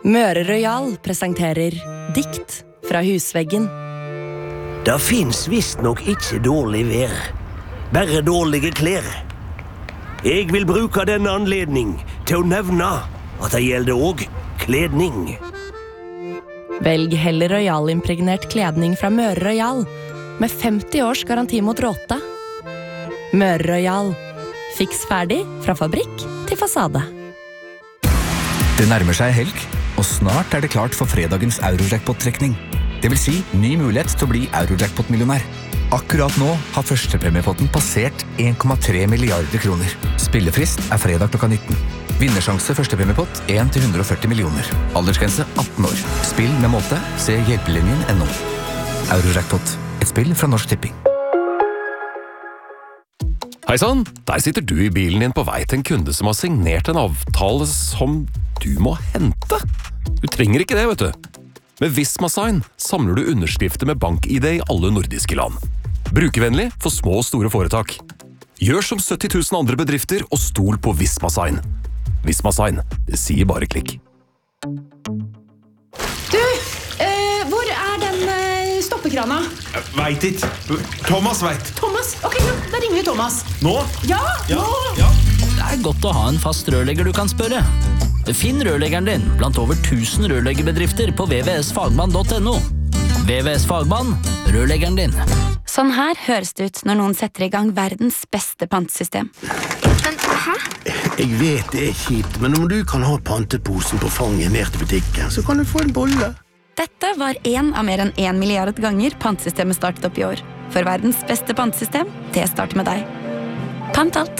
Møre Royal presenterer Dikt fra husveggen. Det finns visst nok ikke dårlig vær, bare dårlige klær. Jeg vil bruke denne anledning til å nevne at det gjelder også kledning. Velg heller Royal-impregnert kledning fra Møre Royal, med 50 års garanti mot råte. Møre Royal. Fiks ferdig fra fabrikk til fasade. Det nærmer seg helg, og snart det klart for fredagens Eurojackpot-trekning. Det vil si ny mulighet til å bli Eurojackpot-millionær. Akkurat nå har førstepremiepotten passert 1,3 milliarder kroner. Spillefrist fredag klokka 19. Vinnersjanse førstepremiepott 1-140 millioner. Aldersgrense 18 år. Spill med måte. Se hjelpelinjen.no. Eurojackpot. Et spill fra Norsk Tipping. Heisann, der sitter du i bilen din på vei til en kunde som har signert en avtale som du må hente. Du trenger ikke det, vet du. Med Visma-sign samler du underskrifter med bank-ID i alle nordiske land. Brukervennlig for små og store foretak. Gjør som 70 000 andre bedrifter og stol på Visma-sign. Visma-sign, det sier bare klikk. Du, hvor den stoppekrana? Vet ikke. Thomas vet. Thomas? Ok, da ringer vi Thomas. Nå? Ja, nå! Ja. Det godt å ha en fast rørlegger du kan spørre. Finn rørleggeren din blant over 1000 rørleggerbedrifter på vvsfagmann.no. VVS Fagmann, rørleggeren din. Sånn her høres det ut når noen setter i gang verdens beste pantesystem. Men, hæ? Jeg vet det kjipt, men om du kan ha panteposen på fanget ned til butikken, så kan du få en bolle. Dette var en av mer enn 1 milliard ganger pantesystemet startet opp i år. For verdens beste pantesystem, det starter med deg. Pant alt.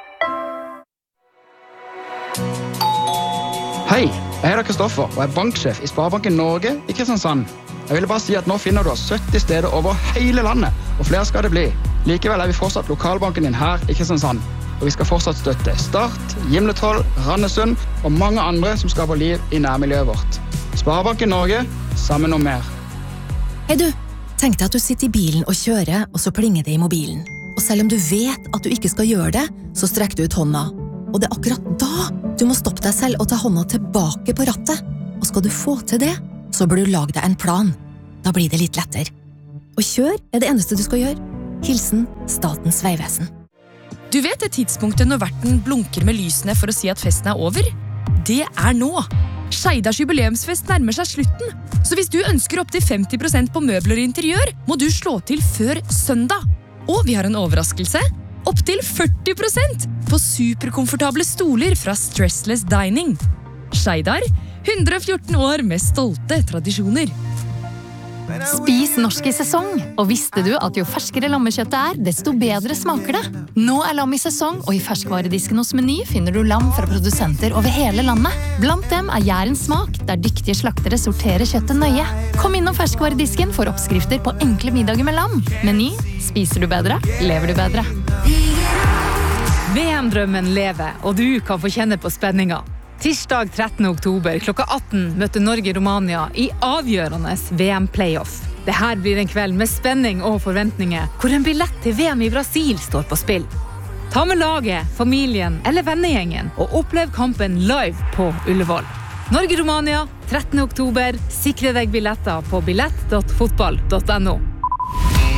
Hei, jeg heter Kristoffer og banksjef i Sparebanken Norge i Kristiansand. Jeg ville bare si at nå finner du oss 70 steder over hele landet, og flere skal det bli. Likevel vi fortsatt lokalbanken din her i Kristiansand, og vi skal fortsatt støtte Start, Gimletroll, Randesund og mange andre som skaper liv i nærmiljøet vårt. Sparebanken Norge, sammen om mer. Hei du, tenk deg at du sitter i bilen og kjører, og så plinger det i mobilen. Og selv om du vet at du ikke skal gjøre det, så strekker du ut hånda. Og det akkurat da du må stoppe deg selv og ta hånda tilbake på rattet. Og skal du få til det, så bør du lage deg en plan. Da blir det litt lettere. Og kjør det eneste du skal gjøre. Hilsen Statens Vegvesen. Du vet det tidspunktet når verten blunker med lysene for å si at festen over? Det nå. Skeidars jubileumsfest nærmer seg slutten, så hvis du ønsker opp til 50% på møbler og interiør, må du slå til før søndag. Og vi har en overraskelse. Opp til 40% på superkomfortable stoler fra Stressless Dining. Skeidar, 114 år med stolte tradisjoner. Spis norsk i sesong, og visste du at jo ferskere lammekjøttet desto bedre smaker det? Nå lam i sesong, og i ferskvaredisken hos Meny finner du lam fra produsenter over hele landet. Blant dem Jærens smak, der dyktige slaktere sorterer kjøttet nøye. Kom innom ferskvaredisken for oppskrifter på enkle middager med lam. Meny, spiser du bedre, lever du bedre. VM-drømmen lever, og du kan få kjenne på spenninga. Tirsdag 13. oktober klokka 18 møter Norge-Romania i avgjørende VM-playoff. Dette blir en kveld med spenning og forventninger, hvor en billett til VM i Brasil står på spill. Ta med laget, familien eller vennegjengen og opplev kampen live på Ullevål. Norge-Romania 13. oktober. Sikre deg billetter på billett.fotball.no.